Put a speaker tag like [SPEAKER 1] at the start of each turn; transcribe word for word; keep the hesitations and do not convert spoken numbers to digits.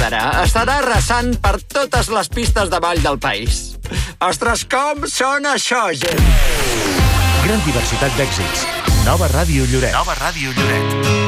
[SPEAKER 1] agradarà. Estarà arrasant per totes les pistes de ball del país. Ostres, com sona això, gent!
[SPEAKER 2] Gran diversitat d'èxits. Nova Ràdio Lloret. Nova Ràdio Lloret.